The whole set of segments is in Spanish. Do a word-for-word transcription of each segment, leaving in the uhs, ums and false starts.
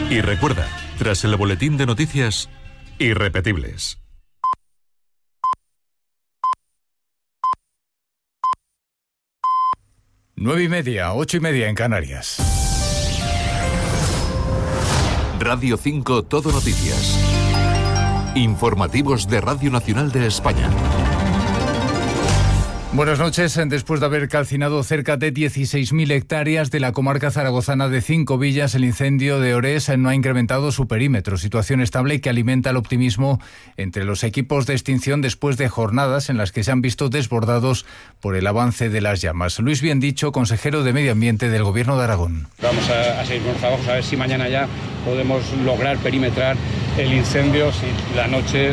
Y recuerda, tras el boletín de noticias, irrepetibles. Nueve y media, ocho y media en Canarias. Radio cinco Todo Noticias. Informativos de Radio Nacional de España. Buenas noches. Después de haber calcinado cerca de dieciséis mil hectáreas de la comarca zaragozana de Cinco Villas, el incendio de Orés no ha incrementado su perímetro, situación estable que alimenta el optimismo entre los equipos de extinción después de jornadas en las que se han visto desbordados por el avance de las llamas. Luis Biendicho, consejero de Medio Ambiente del Gobierno de Aragón. Vamos a, a seguir con los trabajos, a ver si mañana ya podemos lograr perimetrar el incendio, si la noche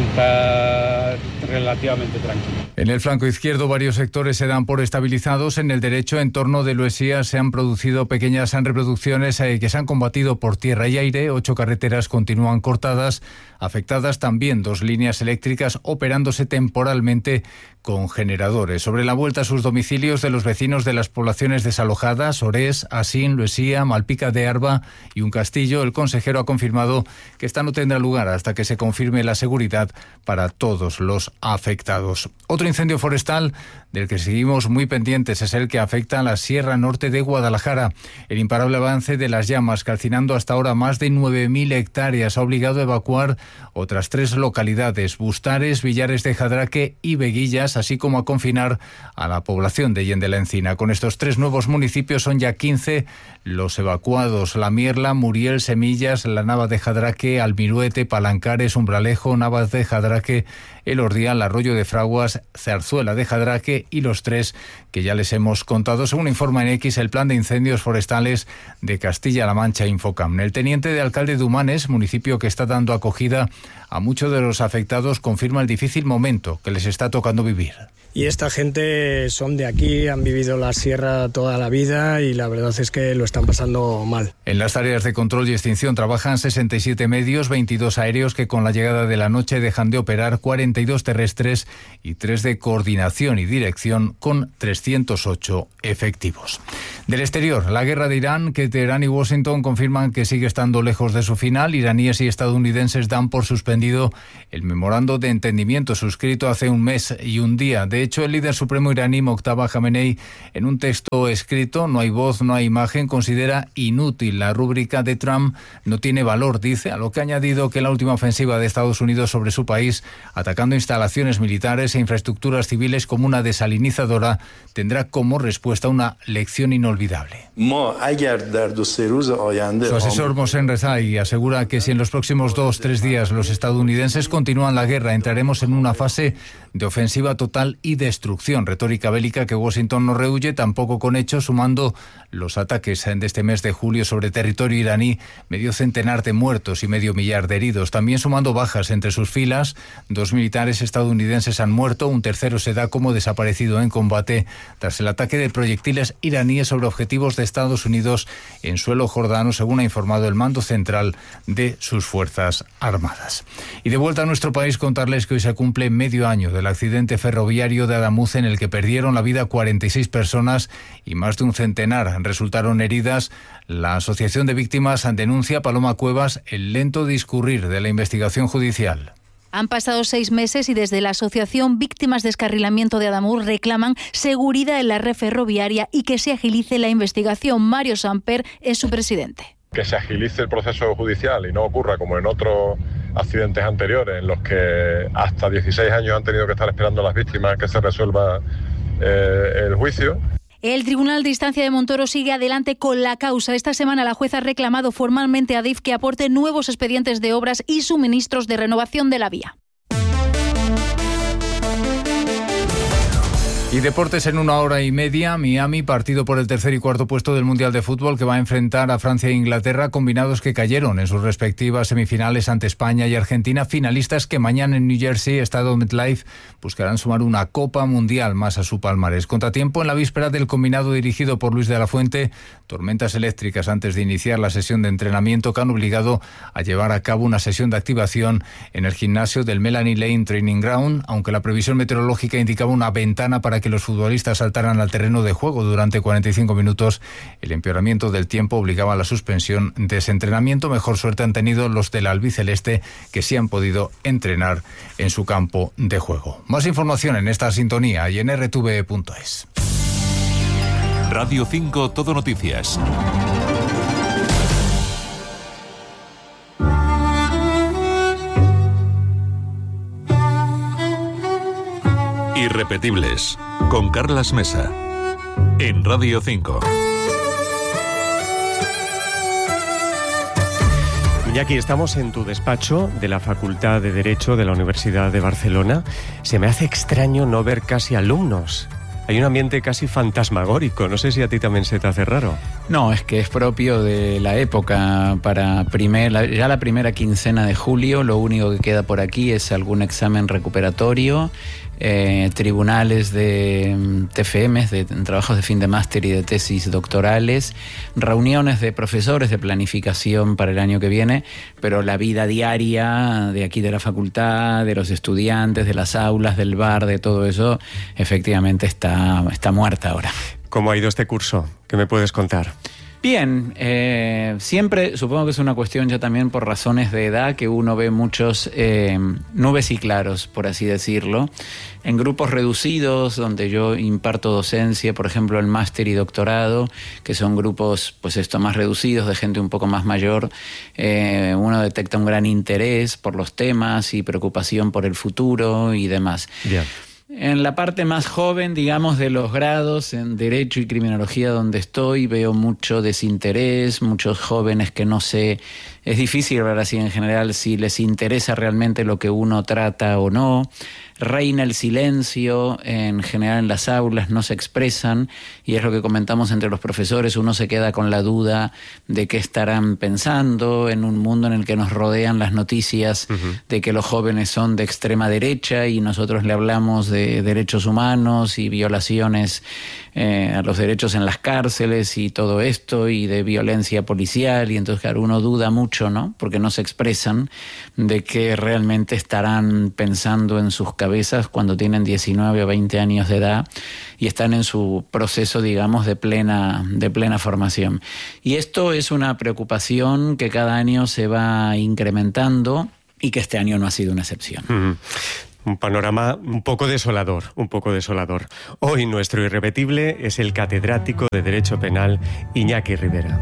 resulta relativamente tranquila. En el flanco izquierdo, varios sectores se dan por estabilizados. En el derecho, en torno de Luesía, se han producido pequeñas reproducciones eh, que se han combatido por tierra y aire. Ocho carreteras continúan cortadas, afectadas también dos líneas eléctricas operándose temporalmente con generadores. Sobre la vuelta a sus domicilios de los vecinos de las poblaciones desalojadas, Orés, Asín, Luesía, Malpica de Arba y Un Castillo, el consejero ha confirmado que esta no tendrá lugar hasta que se confirme la seguridad para todos los afectados. Otro incendio forestal del que seguimos muy pendientes es el que afecta a la Sierra Norte de Guadalajara. El imparable avance de las llamas, calcinando hasta ahora más de nueve mil hectáreas, ha obligado a evacuar otras tres localidades, Bustares, Villares de Jadraque y Veguillas, así como a confinar a la población de Yen de la Encina. Con estos tres nuevos municipios son ya quince los evacuados: La Mierla, Muriel, Semillas, La Nava de Jadraque, Almiruete, Palancares, Umbralejo, Navas de Jadraque, El Ordial, Arroyo de Fraguas, Zarzuela de Jadraque y los tres que ya les hemos contado, según informa en X el Plan de Incendios Forestales de Castilla-La Mancha, Infocam. El teniente de alcalde de Humanes, municipio que está dando acogida a muchos de los afectados, confirma el difícil momento que les está tocando vivir. Y esta gente son de aquí, han vivido la sierra toda la vida y la verdad es que lo están pasando mal. En las tareas de control y extinción trabajan sesenta y siete medios, veintidós aéreos que con la llegada de la noche dejan de operar, cuarenta y dos terrestres y tres de coordinación y dirección con trescientos ocho efectivos. Del exterior, la guerra de Irán, que Teherán y Washington confirman que sigue estando lejos de su final. Iraníes y estadounidenses dan por suspendido el memorando de entendimiento suscrito hace un mes y un día. De De hecho, el líder supremo iraní Mojtaba Khamenei, en un texto escrito, no hay voz, no hay imagen, considera inútil la rúbrica de Trump, no tiene valor, dice, a lo que ha añadido que la última ofensiva de Estados Unidos sobre su país, atacando instalaciones militares e infraestructuras civiles como una desalinizadora, tendrá como respuesta una lección inolvidable. Su asesor Mohsen Rezai asegura que si en los próximos dos, tres días los estadounidenses continúan la guerra, entraremos en una fase de ofensiva total y destrucción, retórica bélica que Washington no rehúye, tampoco con hechos, sumando los ataques de este mes de julio sobre territorio iraní, medio centenar de muertos y medio millar de heridos, también sumando bajas entre sus filas. Dos militares estadounidenses han muerto, un tercero se da como desaparecido en combate tras el ataque de proyectiles iraníes sobre objetivos de Estados Unidos en suelo jordano, según ha informado el mando central de sus Fuerzas Armadas. Y de vuelta a nuestro país, contarles que hoy se cumple medio año del accidente ferroviario de Adamuz, en el que perdieron la vida cuarenta y seis personas y más de un centenar resultaron heridas. La Asociación de Víctimas denuncia, Paloma Cuevas, el lento discurrir de la investigación judicial. Han pasado seis meses y desde la Asociación Víctimas de Descarrilamiento de Adamuz reclaman seguridad en la red ferroviaria y que se agilice la investigación. Mario Samper es su presidente. Que se agilice el proceso judicial y no ocurra como en otros accidentes anteriores en los que hasta dieciséis años han tenido que estar esperando a las víctimas que se resuelva eh, el juicio. El Tribunal de Instancia de Montoro sigue adelante con la causa. Esta semana la jueza ha reclamado formalmente a Adif que aporte nuevos expedientes de obras y suministros de renovación de la vía. Y deportes en una hora y media. Miami, partido por el tercer y cuarto puesto del Mundial de Fútbol, que va a enfrentar a Francia e Inglaterra, combinados que cayeron en sus respectivas semifinales ante España y Argentina, finalistas que mañana en New Jersey, Estadio MetLife, buscarán sumar una Copa Mundial más a su palmarés. Contratiempo en la víspera del combinado dirigido por Luis de la Fuente, tormentas eléctricas antes de iniciar la sesión de entrenamiento que han obligado a llevar a cabo una sesión de activación en el gimnasio del Melanie Lane Training Ground, aunque la previsión meteorológica indicaba una ventana para para que los futbolistas saltaran al terreno de juego durante cuarenta y cinco minutos. El empeoramiento del tiempo obligaba a la suspensión de ese entrenamiento. Mejor suerte han tenido los del albiceleste, que sí han podido entrenar en su campo de juego. Más información en esta sintonía y en erre te ve punto es. Radio cinco Todo Noticias. Irrepetibles, con Carlas Mesa, en Radio cinco. Iñaki, estamos en tu despacho de la Facultad de Derecho de la Universidad de Barcelona. Se me hace extraño no ver casi alumnos. Hay un ambiente casi fantasmagórico. No sé si a ti también se te hace raro. No, es que es propio de la época. Para primer, ya la primera quincena de julio, lo único que queda por aquí es algún examen recuperatorio, eh, tribunales de T F Ms, de trabajos de fin de máster y de tesis doctorales, reuniones de profesores de planificación para el año que viene, pero la vida diaria de aquí de la facultad, de los estudiantes, de las aulas, del bar, de todo eso, efectivamente está, está muerta ahora. ¿Cómo ha ido este curso? ¿Qué me puedes contar? Bien, eh, siempre supongo que es una cuestión ya también por razones de edad que uno ve muchos eh, nubes y claros, por así decirlo, en grupos reducidos donde yo imparto docencia, por ejemplo el máster y doctorado, que son grupos pues esto más reducidos de gente un poco más mayor, eh, uno detecta un gran interés por los temas y preocupación por el futuro y demás. Bien. En la parte más joven, digamos, de los grados, en Derecho y Criminología donde estoy, veo mucho desinterés, muchos jóvenes que no sé, es difícil hablar así en general, si les interesa realmente lo que uno trata o no. Reina el silencio, en general en las aulas no se expresan, y es lo que comentamos entre los profesores, uno se queda con la duda de qué estarán pensando en un mundo en el que nos rodean las noticias uh-huh. de que los jóvenes son de extrema derecha y nosotros le hablamos de derechos humanos y violaciones eh, a los derechos en las cárceles y todo esto, y de violencia policial, y entonces claro, uno duda mucho, ¿no? Porque no se expresan de qué realmente estarán pensando en sus cabezas cuando tienen diecinueve o veinte años de edad y están en su proceso, digamos, de plena, de plena formación. Y esto es una preocupación que cada año se va incrementando y que este año no ha sido una excepción. Mm. Un panorama un poco desolador, un poco desolador. Hoy nuestro irrepetible es el catedrático de Derecho Penal Iñaki Rivera.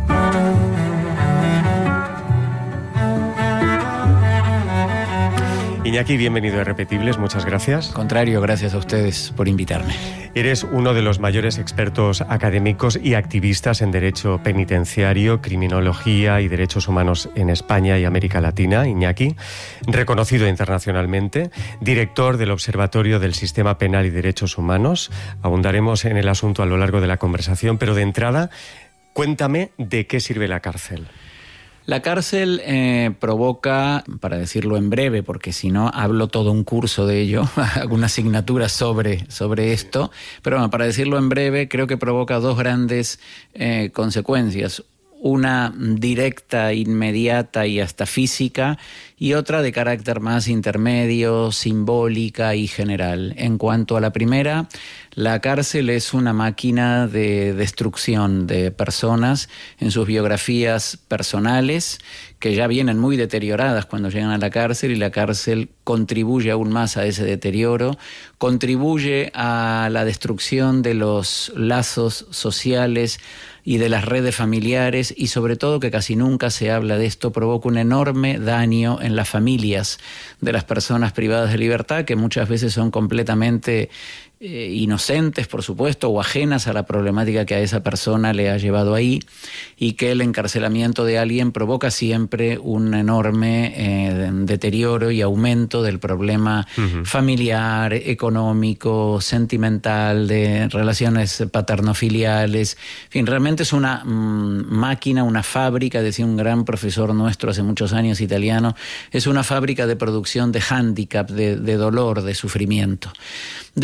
Iñaki, bienvenido a Irrepetibles, muchas gracias. Al contrario, gracias a ustedes por invitarme. Eres uno de los mayores expertos académicos y activistas en derecho penitenciario, criminología y derechos humanos en España y América Latina, Iñaki, reconocido internacionalmente, director del Observatorio del Sistema Penal y Derechos Humanos. Abundaremos en el asunto a lo largo de la conversación, pero de entrada, cuéntame de qué sirve la cárcel. La cárcel eh, provoca, para decirlo en breve, porque si no hablo todo un curso de ello, alguna asignatura sobre, sobre esto, pero bueno, para decirlo en breve, creo que provoca dos grandes eh, consecuencias. Una directa, inmediata y hasta física, y otra de carácter más intermedio, simbólica y general. En cuanto a la primera, la cárcel es una máquina de destrucción de personas en sus biografías personales, que ya vienen muy deterioradas cuando llegan a la cárcel, y la cárcel contribuye aún más a ese deterioro, contribuye a la destrucción de los lazos sociales y de las redes familiares, y sobre todo, que casi nunca se habla de esto, provoca un enorme daño en las familias de las personas privadas de libertad, que muchas veces son completamente eh, inocentes, por supuesto, o ajenas a la problemática que a esa persona le ha llevado ahí, y que el encarcelamiento de alguien provoca siempre un enorme eh, deterioro y aumento del problema uh-huh. familiar, económico, sentimental, de relaciones paternofiliales. En fin, realmente es una mmm, máquina, una fábrica, decía un gran profesor nuestro hace muchos años italiano, es una fábrica de producción de hándicap, de, de dolor, de sufrimiento. Desde un punto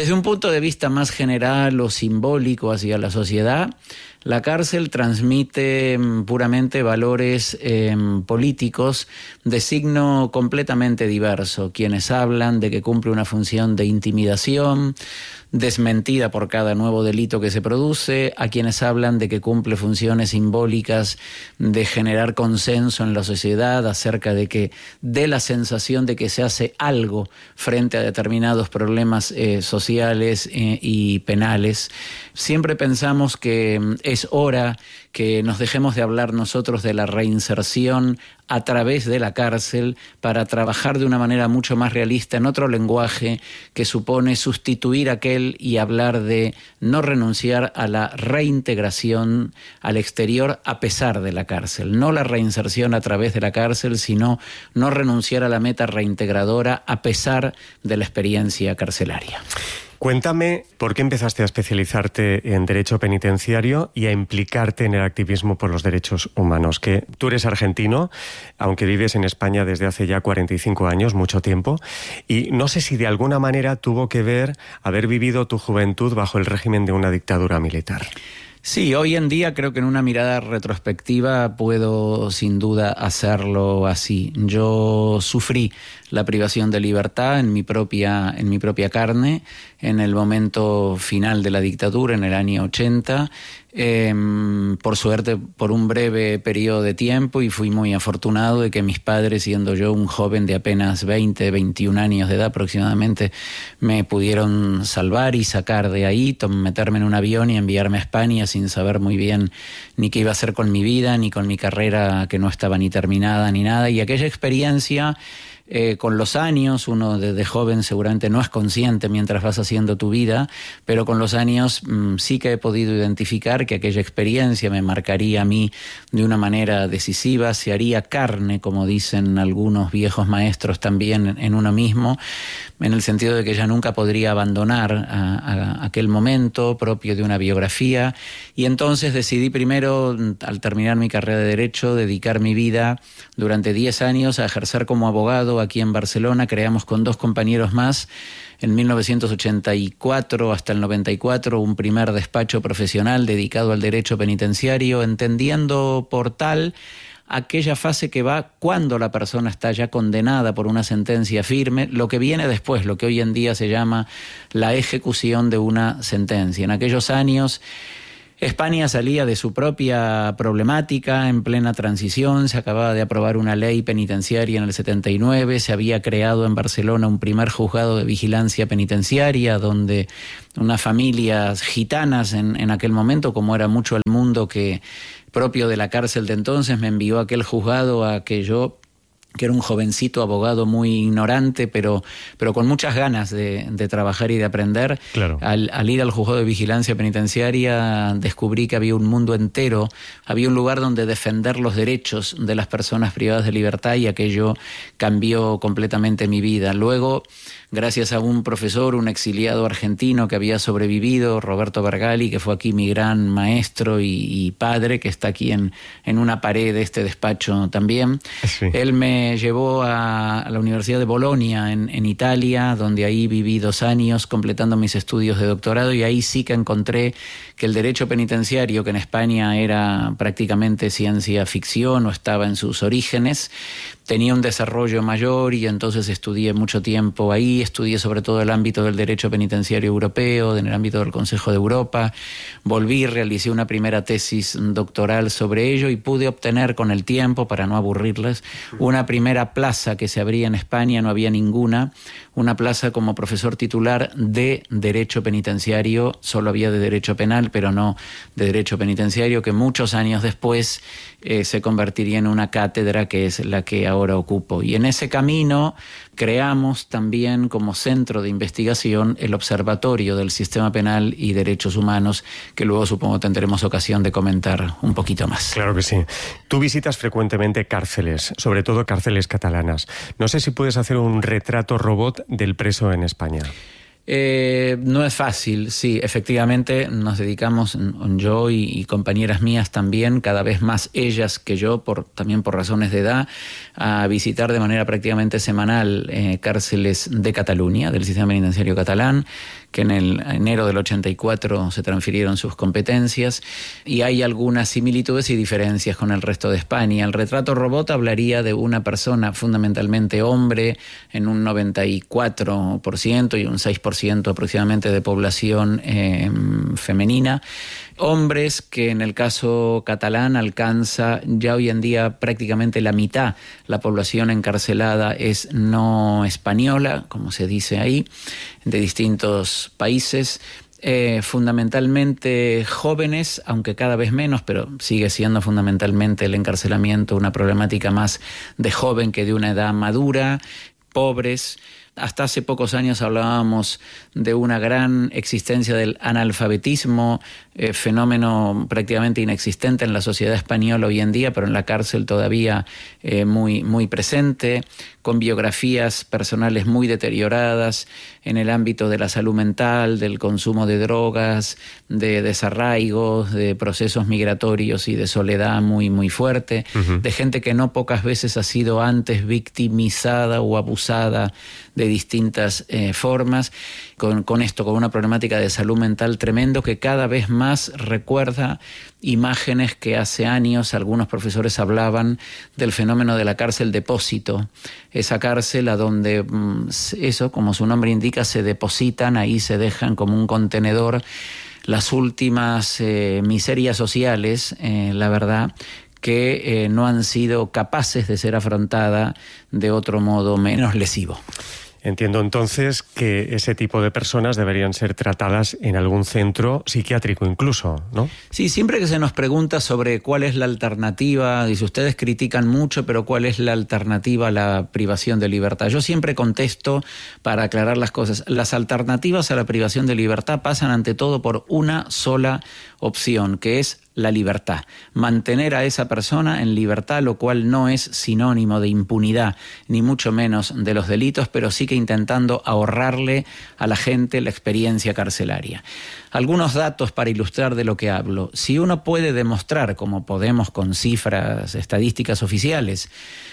punto de vista más general o simbólico hacia la sociedad, la cárcel transmite puramente valores eh, políticos de signo completamente diverso. Quienes hablan de que cumple una función de intimidación, desmentida por cada nuevo delito que se produce, a quienes hablan de que cumple funciones simbólicas de generar consenso en la sociedad acerca de que dé la sensación de que se hace algo frente a determinados problemas eh, sociales eh, y penales. Siempre pensamos que es hora que nos dejemos de hablar nosotros de la reinserción a través de la cárcel para trabajar de una manera mucho más realista en otro lenguaje que supone sustituir aquel y hablar de no renunciar a la reintegración al exterior a pesar de la cárcel. No la reinserción a través de la cárcel, sino no renunciar a la meta reintegradora a pesar de la experiencia carcelaria. Cuéntame por qué empezaste a especializarte en derecho penitenciario y a implicarte en el activismo por los derechos humanos. Que tú eres argentino, aunque vives en España desde hace ya cuarenta y cinco años, mucho tiempo, y no sé si de alguna manera tuvo que ver haber vivido tu juventud bajo el régimen de una dictadura militar. Sí, hoy en día creo que en una mirada retrospectiva puedo sin duda hacerlo así. Yo sufrí la privación de libertad en mi propia, en mi propia carne en el momento final de la dictadura, en el año ochenta. Eh, por suerte, por un breve periodo de tiempo, y fui muy afortunado de que mis padres, siendo yo un joven de apenas veinte, veintiún años de edad aproximadamente, me pudieron salvar y sacar de ahí, meterme en un avión y enviarme a España sin saber muy bien ni qué iba a hacer con mi vida, ni con mi carrera que no estaba ni terminada ni nada. Y aquella experiencia, Eh, con los años, uno desde joven seguramente no es consciente mientras vas haciendo tu vida, pero con los años mmm, sí que he podido identificar que aquella experiencia me marcaría a mí de una manera decisiva, se haría carne, como dicen algunos viejos maestros también, en uno mismo, en el sentido de que ya nunca podría abandonar a, a aquel momento propio de una biografía. Y entonces decidí primero, al terminar mi carrera de Derecho, dedicar mi vida durante diez años a ejercer como abogado aquí en Barcelona. Creamos con dos compañeros más en mil novecientos ochenta y cuatro hasta el noventa y cuatro un primer despacho profesional dedicado al derecho penitenciario, entendiendo por tal aquella fase que va cuando la persona está ya condenada por una sentencia firme, lo que viene después, lo que hoy en día se llama la ejecución de una sentencia. En aquellos años España salía de su propia problemática en plena transición, se acababa de aprobar una ley penitenciaria en el setenta y nueve, se había creado en Barcelona un primer juzgado de vigilancia penitenciaria donde unas familias gitanas en, en aquel momento, como era mucho el mundo que propio de la cárcel de entonces, me envió a aquel juzgado a que yo, que era un jovencito abogado muy ignorante, pero, pero con muchas ganas de, de trabajar y de aprender. Claro. Al, al ir al juzgado de vigilancia penitenciaria descubrí que había un mundo entero, había un lugar donde defender los derechos de las personas privadas de libertad, y aquello cambió completamente mi vida. Luego, gracias a un profesor, un exiliado argentino que había sobrevivido, Roberto Bergali, que fue aquí mi gran maestro y, y padre, que está aquí en, en una pared de este despacho también. Sí. Él me llevó a, a la Universidad de Bolonia en, en Italia, donde ahí viví dos años completando mis estudios de doctorado, y ahí sí que encontré que el derecho penitenciario, que en España era prácticamente ciencia ficción o estaba en sus orígenes, tenía un desarrollo mayor, y entonces estudié mucho tiempo ahí, estudié sobre todo el ámbito del derecho penitenciario europeo, en el ámbito del Consejo de Europa, volví, realicé una primera tesis doctoral sobre ello y pude obtener con el tiempo, para no aburrirles, una primera plaza que se abría en España, no había ninguna, una plaza como profesor titular de derecho penitenciario, solo había de derecho penal, pero no de derecho penitenciario, que muchos años después eh, se convertiría en una cátedra que es la que ahora ocupo. Y en ese camino creamos también como centro de investigación el Observatorio del Sistema Penal y Derechos Humanos, que luego supongo tendremos ocasión de comentar un poquito más. Claro que sí. Tú visitas frecuentemente cárceles, sobre todo cárceles catalanas. No sé si puedes hacer un retrato robot del preso en España. Eh, no es fácil, sí, efectivamente nos dedicamos, yo y, y compañeras mías también, cada vez más ellas que yo, por, también por razones de edad, a visitar de manera prácticamente semanal eh, cárceles de Cataluña, del sistema penitenciario catalán. que en el enero del ochenta y cuatro se transfirieron sus competencias, y hay algunas similitudes y diferencias con el resto de España. El retrato robot hablaría de una persona fundamentalmente hombre en un noventa y cuatro por ciento y un seis por ciento aproximadamente de población eh, femenina. Hombres que en el caso catalán alcanza ya hoy en día prácticamente la mitad. La población encarcelada es no española, como se dice ahí, de distintos países. Eh, fundamentalmente jóvenes, aunque cada vez menos, pero sigue siendo fundamentalmente el encarcelamiento una problemática más de joven que de una edad madura, pobres. Hasta hace pocos años hablábamos de una gran existencia del analfabetismo, eh, fenómeno prácticamente inexistente en la sociedad española hoy en día, pero en la cárcel todavía eh, muy, muy presente, con biografías personales muy deterioradas en el ámbito de la salud mental, del consumo de drogas, de desarraigos, de procesos migratorios y de soledad muy, muy fuerte, uh-huh. de gente que no pocas veces ha sido antes victimizada o abusada de distintas eh, formas, con, con esto, con una problemática de salud mental tremendo que cada vez más recuerda imágenes que hace años algunos profesores hablaban del fenómeno de la cárcel depósito, esa cárcel a donde eso, como su nombre indica, se depositan, ahí se dejan como un contenedor las últimas eh, miserias sociales, eh, la verdad, que eh, no han sido capaces de ser afrontada de otro modo menos lesivo. Entiendo entonces que ese tipo de personas deberían ser tratadas en algún centro psiquiátrico incluso, ¿no? Sí, siempre que se nos pregunta sobre cuál es la alternativa, dice, ustedes critican mucho, pero ¿cuál es la alternativa a la privación de libertad? Yo siempre contesto, para aclarar las cosas, las alternativas a la privación de libertad pasan ante todo por una sola opción, que es la libertad. Mantener a esa persona en libertad, lo cual no es sinónimo de impunidad, ni mucho menos de los delitos, pero sí que intentando ahorrarle a la gente la experiencia carcelaria. Algunos datos para ilustrar de lo que hablo. Si uno puede demostrar, como podemos con cifras estadísticas oficiales,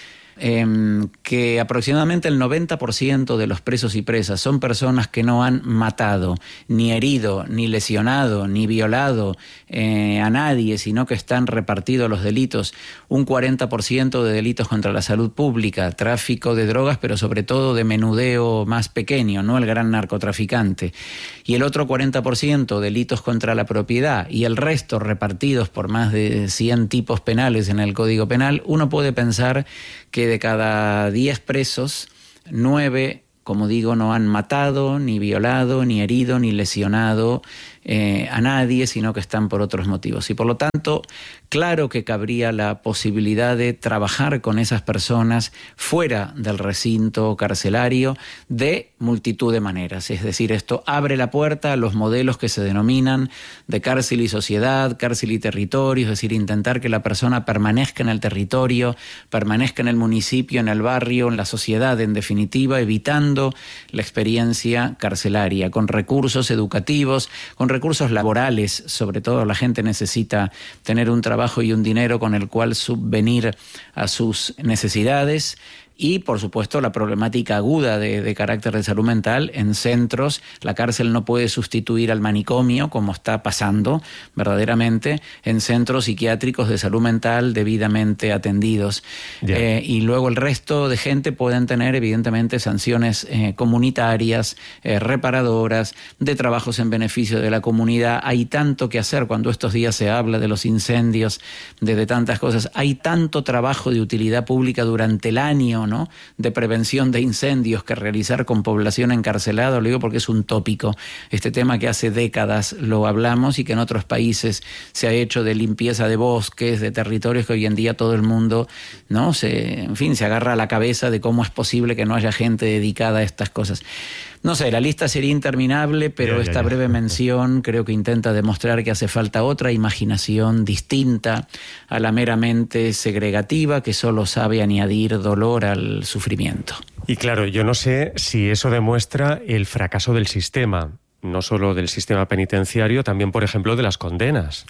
Eh, que aproximadamente el noventa por ciento de los presos y presas son personas que no han matado, ni herido, ni lesionado, ni violado eh, a nadie, sino que están repartidos los delitos. Un cuarenta por ciento de delitos contra la salud pública, tráfico de drogas, pero sobre todo de menudeo más pequeño, no el gran narcotraficante. Y el otro cuarenta por ciento delitos contra la propiedad, y el resto repartidos por más de cien tipos penales en el Código Penal. Uno puede pensar que de cada diez presos, nueve, como digo, no han matado, ni violado, ni herido, ni lesionado eh, a nadie, sino que están por otros motivos. Y por lo tanto, claro que cabría la posibilidad de trabajar con esas personas fuera del recinto carcelario de multitud de maneras. Es decir, esto abre la puerta a los modelos que se denominan de cárcel y sociedad, cárcel y territorio, es decir, intentar que la persona permanezca en el territorio, permanezca en el municipio, en el barrio, en la sociedad, en definitiva, evitando la experiencia carcelaria, con recursos educativos, con recursos laborales. Sobre todo la gente necesita tener un trabajo y un dinero con el cual subvenir a sus necesidades. Y, por supuesto, la problemática aguda de, de carácter de salud mental en centros. La cárcel no puede sustituir al manicomio, como está pasando verdaderamente en centros psiquiátricos de salud mental debidamente atendidos. Yeah. Eh, y luego el resto de gente pueden tener, evidentemente, sanciones eh, comunitarias, eh, reparadoras, de trabajos en beneficio de la comunidad. Hay tanto que hacer cuando estos días se habla de los incendios, de, de tantas cosas. Hay tanto trabajo de utilidad pública durante el año, ¿no?, de prevención de incendios que realizar con población encarcelada. Lo digo porque es un tópico, este tema que hace décadas lo hablamos y que en otros países se ha hecho, de limpieza de bosques, de territorios, que hoy en día todo el mundo, ¿no?, se, en fin, se agarra a la cabeza de cómo es posible que no haya gente dedicada a estas cosas. No sé, la lista sería interminable, pero ya, ya, esta breve ya. mención creo que intenta demostrar que hace falta otra imaginación distinta a la meramente segregativa, que solo sabe añadir dolor al sufrimiento. Y claro, yo no sé si eso demuestra el fracaso del sistema, no solo del sistema penitenciario, también, por ejemplo, de las condenas.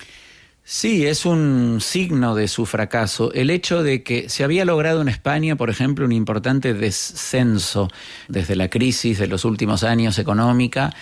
Sí, es un signo de su fracaso el hecho de que se había logrado en España, por ejemplo, un importante descenso desde la crisis de los últimos años económica,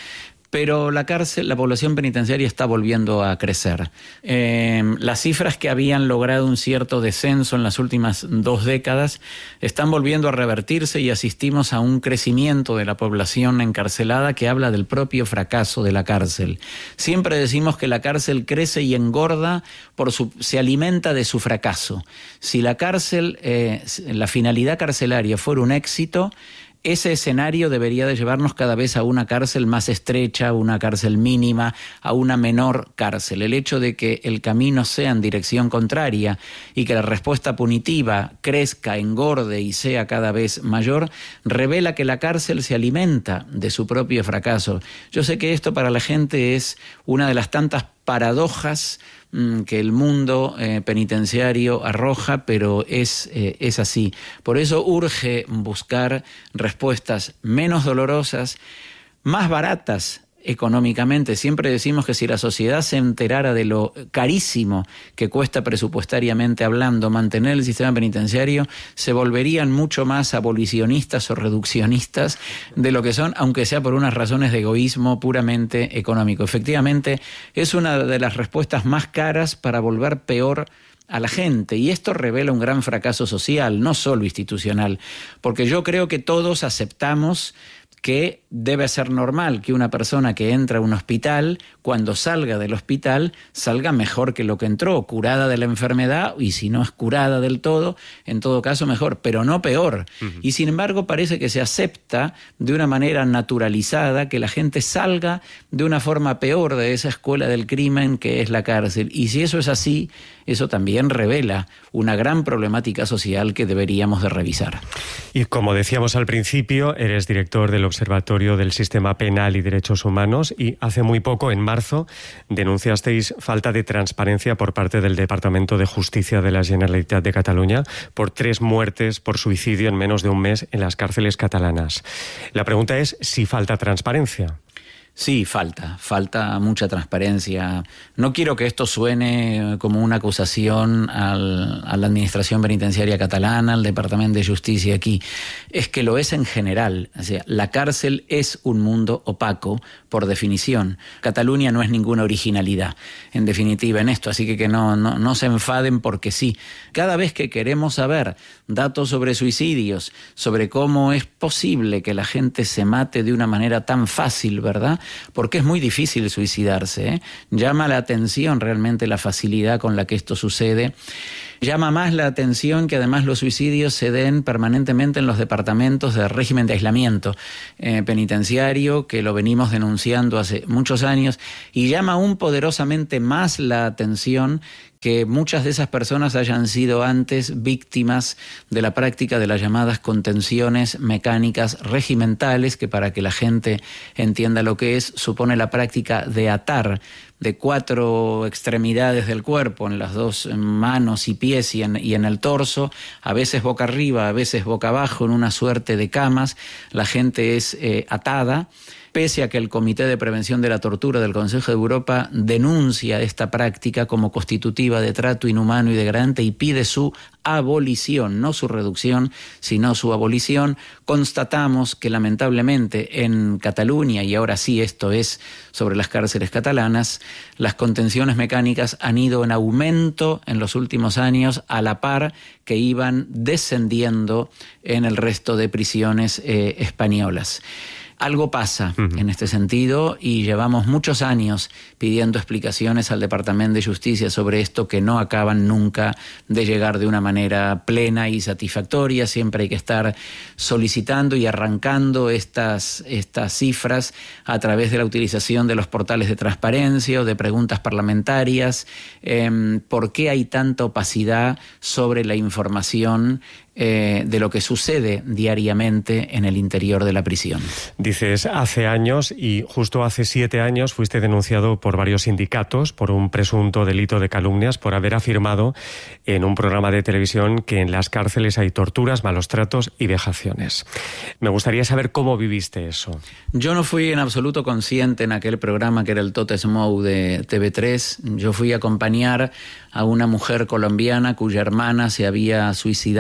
pero la cárcel, la población penitenciaria está volviendo a crecer. Eh, las cifras que habían logrado un cierto descenso en las últimas dos décadas están volviendo a revertirse y asistimos a un crecimiento de la población encarcelada que habla del propio fracaso de la cárcel. Siempre decimos que la cárcel crece y engorda, por su, se alimenta de su fracaso. Si la cárcel, eh, la finalidad carcelaria fuera un éxito, ese escenario debería de llevarnos cada vez a una cárcel más estrecha, una cárcel mínima, a una menor cárcel. El hecho de que el camino sea en dirección contraria y que la respuesta punitiva crezca, engorde y sea cada vez mayor, revela que la cárcel se alimenta de su propio fracaso. Yo sé que esto para la gente es una de las tantas paradojas que el mundo eh, penitenciario arroja, pero es, eh, es así. Por eso urge buscar respuestas menos dolorosas, más baratas económicamente. Siempre decimos que si la sociedad se enterara de lo carísimo que cuesta presupuestariamente hablando mantener el sistema penitenciario, se volverían mucho más abolicionistas o reduccionistas de lo que son, aunque sea por unas razones de egoísmo puramente económico. Efectivamente, es una de las respuestas más caras para volver peor a la gente, y esto revela un gran fracaso social, no solo institucional, porque yo creo que todos aceptamos que debe ser normal que una persona que entra a un hospital, cuando salga del hospital, salga mejor que lo que entró, curada de la enfermedad, y si no es curada del todo, en todo caso mejor, pero no peor. Uh-huh. Y sin embargo parece que se acepta de una manera naturalizada que la gente salga de una forma peor de esa escuela del crimen que es la cárcel. Y si eso es así, eso también revela una gran problemática social que deberíamos de revisar. Y como decíamos al principio, eres director del Observatorio del Sistema Penal y Derechos Humanos, y hace muy poco, en marzo, denunciasteis falta de transparencia por parte del Departamento de Justicia de la Generalitat de Cataluña por tres muertes por suicidio en menos de un mes en las cárceles catalanas. La pregunta es si falta transparencia. Sí, falta, falta mucha transparencia. No quiero que esto suene como una acusación al, a la Administración Penitenciaria Catalana, al Departamento de Justicia aquí. Es que lo es en general. O sea, la cárcel es un mundo opaco, por definición. Cataluña no es ninguna originalidad, en definitiva, en esto. Así que, que no, no, no se enfaden porque sí. Cada vez que queremos saber datos sobre suicidios, sobre cómo es posible que la gente se mate de una manera tan fácil, ¿verdad?, porque es muy difícil suicidarse, ¿eh? Llama la atención realmente la facilidad con la que esto sucede. Llama más la atención que además los suicidios se den permanentemente en los departamentos de régimen de aislamiento eh, penitenciario, que lo venimos denunciando hace muchos años, y llama aún poderosamente más la atención que muchas de esas personas hayan sido antes víctimas de la práctica de las llamadas contenciones mecánicas regimentales, que para que la gente entienda lo que es, supone la práctica de atar de cuatro extremidades del cuerpo, en las dos manos y pies y en, y en el torso, a veces boca arriba, a veces boca abajo, en una suerte de camas. La gente es eh, atada, pese a que el Comité de Prevención de la Tortura del Consejo de Europa denuncia esta práctica como constitutiva de trato inhumano y degradante y pide su abolición, no su reducción, sino su abolición. Constatamos que lamentablemente en Cataluña, y ahora sí esto es sobre las cárceles catalanas, las contenciones mecánicas han ido en aumento en los últimos años, a la par que iban descendiendo en el resto de prisiones eh, españolas. Algo pasa uh-huh. en este sentido, y llevamos muchos años pidiendo explicaciones al Departamento de Justicia sobre esto, que no acaban nunca de llegar de una manera plena y satisfactoria. Siempre hay que estar solicitando y arrancando estas, estas cifras a través de la utilización de los portales de transparencia o de preguntas parlamentarias. Eh, ¿Por qué hay tanta opacidad sobre la información Eh, de lo que sucede diariamente en el interior de la prisión? Dices hace años, y justo hace siete años fuiste denunciado por varios sindicatos por un presunto delito de calumnias por haber afirmado en un programa de televisión que en las cárceles hay torturas, malos tratos y vejaciones. Me gustaría saber cómo viviste eso. Yo no fui en absoluto consciente en aquel programa que era el Tot Smou de T V tres. Yo fui a acompañar a una mujer colombiana cuya hermana se había suicidado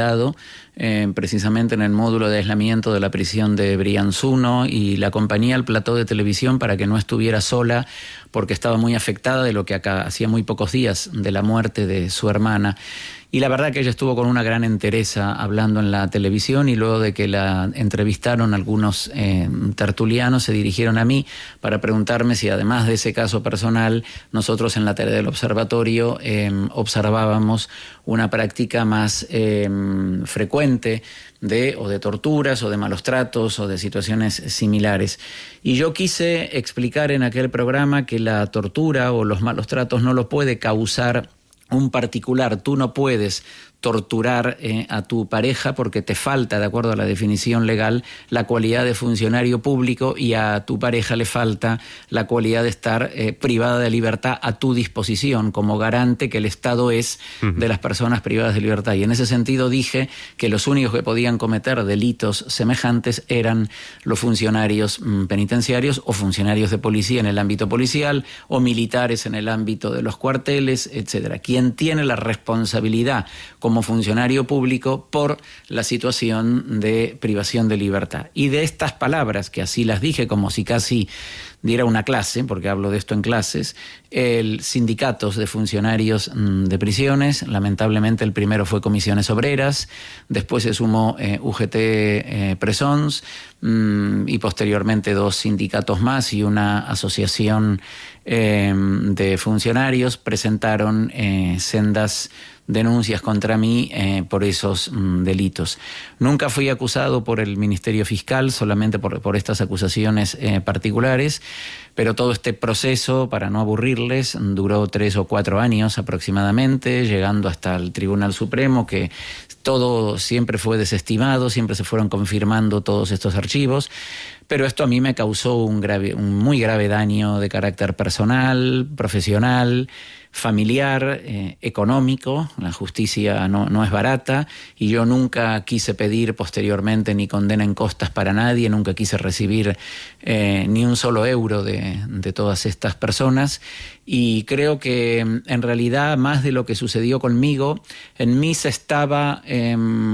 eh, precisamente en el módulo de aislamiento de la prisión de Brianzuno, y la acompañé al plató de televisión para que no estuviera sola, porque estaba muy afectada de lo que acá hacía muy pocos días de la muerte de su hermana. Y la verdad que ella estuvo con una gran entereza hablando en la televisión, y luego de que la entrevistaron algunos eh, tertulianos, se dirigieron a mí para preguntarme si, además de ese caso personal, nosotros en la tarea del observatorio eh, observábamos una práctica más eh, frecuente de o de torturas o de malos tratos o de situaciones similares. Y yo quise explicar en aquel programa que la tortura o los malos tratos no lo puede causar un particular. Tú no puedes torturar eh, a tu pareja porque te falta, de acuerdo a la definición legal, la cualidad de funcionario público, y a tu pareja le falta la cualidad de estar eh, privada de libertad a tu disposición, como garante que el Estado es uh-huh. de las personas privadas de libertad. Y en ese sentido dije que los únicos que podían cometer delitos semejantes eran los funcionarios mm, penitenciarios o funcionarios de policía en el ámbito policial o militares en el ámbito de los cuarteles, etcétera. Quien tiene la responsabilidad como funcionario público por la situación de privación de libertad. Y de estas palabras, que así las dije como si casi diera una clase, porque hablo de esto en clases, el sindicatos de funcionarios de prisiones, lamentablemente el primero fue Comisiones Obreras, después se sumó eh, U G T eh, Presons, mmm, y posteriormente dos sindicatos más y una asociación eh, de funcionarios presentaron eh, sendas denuncias contra mí eh, por esos mm, delitos. Nunca fui acusado por el Ministerio Fiscal, solamente por, por estas acusaciones eh, particulares, pero todo este proceso, para no aburrirles, duró tres o cuatro años aproximadamente, llegando hasta el Tribunal Supremo, que todo siempre fue desestimado, siempre se fueron confirmando todos estos archivos. Pero esto a mí me causó un, grave, un muy grave daño de carácter personal, profesional, familiar, eh, económico. La justicia no, no es barata, y yo nunca quise pedir posteriormente ni condena en costas para nadie, nunca quise recibir eh, ni un solo euro de, de todas estas personas. Y creo que en realidad, más de lo que sucedió conmigo, en mí se estaba eh,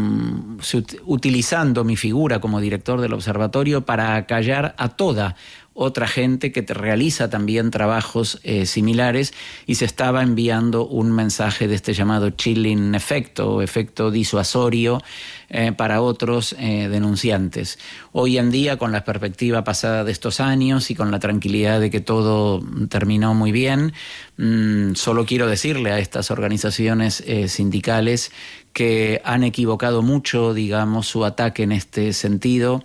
utilizando mi figura como director del observatorio para acallar a toda otra gente que te realiza también trabajos eh, similares, y se estaba enviando un mensaje de este llamado chilling effect o efecto disuasorio eh, para otros eh, denunciantes. Hoy en día, con la perspectiva pasada de estos años y con la tranquilidad de que todo terminó muy bien, mmm, solo quiero decirle a estas organizaciones eh, sindicales que han equivocado mucho, digamos, su ataque en este sentido.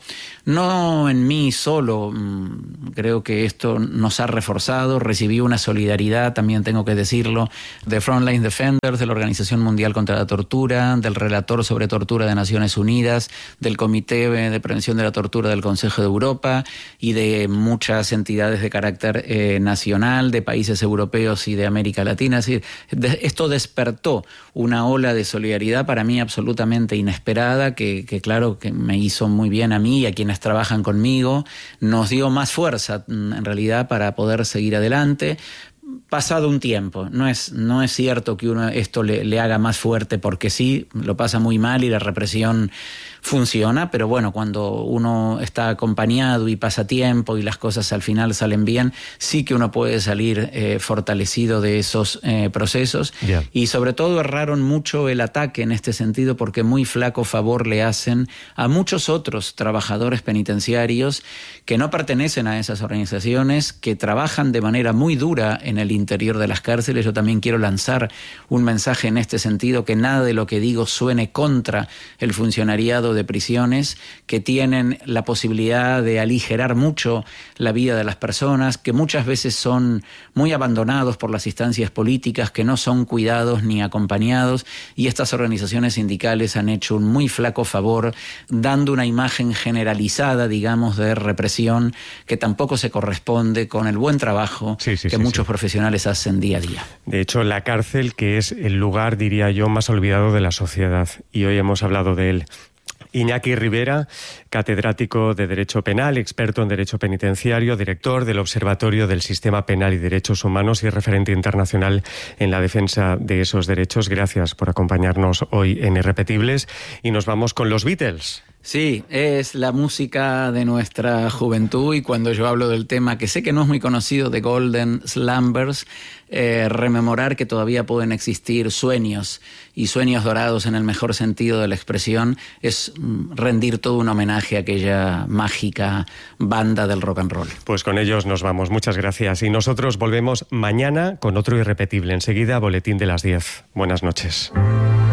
No en mí solo, creo que esto nos ha reforzado. Recibí una solidaridad, también tengo que decirlo, de Frontline Defenders, de la Organización Mundial contra la Tortura, del Relator sobre Tortura de Naciones Unidas, del Comité de Prevención de la Tortura del Consejo de Europa, y de muchas entidades de carácter eh, nacional, de países europeos y de América Latina. Es decir, de, esto despertó una ola de solidaridad para mí absolutamente inesperada, que, que claro que me hizo muy bien a mí y a quienes trabajan conmigo, nos dio más fuerza en realidad para poder seguir adelante. Pasado un tiempo, no es, no es cierto que uno esto le, le haga más fuerte porque sí, lo pasa muy mal y la represión funciona, pero bueno, cuando uno está acompañado y pasa tiempo y las cosas al final salen bien, sí que uno puede salir eh, fortalecido de esos eh, procesos. Yeah. Y sobre todo erraron mucho el ataque en este sentido, porque muy flaco favor le hacen a muchos otros trabajadores penitenciarios que no pertenecen a esas organizaciones, que trabajan de manera muy dura en el interior de las cárceles. Yo también quiero lanzar un mensaje en este sentido, que nada de lo que digo suene contra el funcionariado de prisiones, que tienen la posibilidad de aligerar mucho la vida de las personas, que muchas veces son muy abandonados por las instancias políticas, que no son cuidados ni acompañados, y estas organizaciones sindicales han hecho un muy flaco favor, dando una imagen generalizada, digamos, de represión, que tampoco se corresponde con el buen trabajo sí, sí, que sí, muchos sí. profesionales hacen día a día. De hecho, la cárcel, que es el lugar, diría yo, más olvidado de la sociedad, y hoy hemos hablado de él. Iñaki Rivera, catedrático de Derecho Penal, experto en Derecho Penitenciario, director del Observatorio del Sistema Penal y Derechos Humanos y referente internacional en la defensa de esos derechos. Gracias por acompañarnos hoy en Irrepetibles. Y nos vamos con los Beatles. Sí, es la música de nuestra juventud, y cuando yo hablo del tema, que sé que no es muy conocido, de Golden Slumbers, eh, rememorar que todavía pueden existir sueños, y sueños dorados en el mejor sentido de la expresión, es rendir todo un homenaje a aquella mágica banda del rock and roll. Pues con ellos nos vamos, muchas gracias. Y nosotros volvemos mañana con otro Irrepetible. Enseguida, boletín de las diez. Buenas noches.